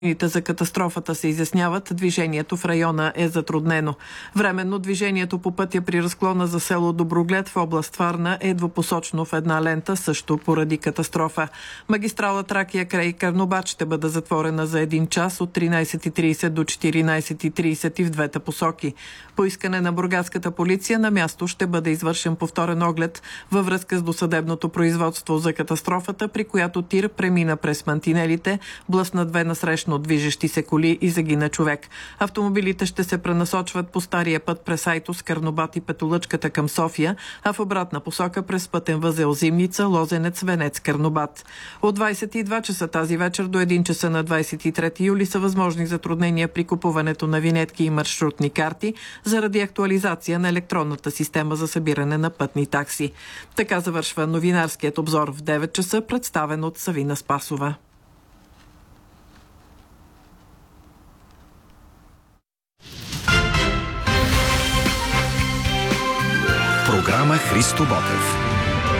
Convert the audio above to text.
За катастрофата се изясняват, движението в района е затруднено. Временно движението по пътя при разклона за село Доброглед в област Варна е двупосочно в една лента, също поради катастрофа. Магистрала Тракия край Карнобат ще бъде затворена за 1 час от 13:30 до 14:30 и в двете посоки. По искане на бургаската полиция на място ще бъде извършен повторен оглед във връзка с досъдебното производство за катастрофата, при която тир премина през мантинелите, блъсна две насрещно движещи се коли и загина човек. Автомобилите ще се пренасочват по стария път през Айтос, Карнобат и Петолъчката към София, а в обратна посока през пътен възел Зимница, Лозенец, Венец, Карнобат. От 22 часа тази вечер до 1 часа на 23 юли са възможни затруднения при купуването на винетки и маршрутни карти заради актуализация на електронната система за събиране на пътни такси. Така завършва новинарският обзор в 9 часа, представен от Савина Спасова. Програма Христо Ботев.